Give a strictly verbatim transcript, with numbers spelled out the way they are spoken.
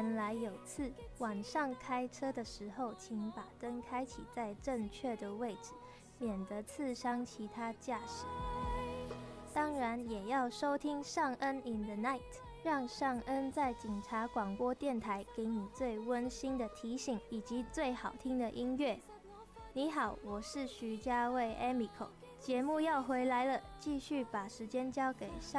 言来有刺，晚上开车的时候，请把灯开启在正确的位置，免得刺伤其他驾驶。当然也要收听尚恩 in the night， 让尚恩在警察广播电台给你最温馨的提醒以及最好听的音乐。你好，我是徐家卫 Emiko， 节目要回来了，继续把时间交给尚